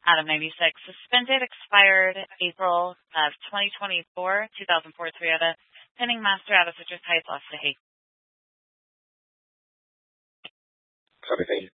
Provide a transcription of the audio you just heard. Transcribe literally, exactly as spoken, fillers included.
Adam ninety-six, suspended, expired April of twenty twenty-four, two thousand four Toyota, pending master out of Citrus Heights, Los Tejas. Copy, thank you.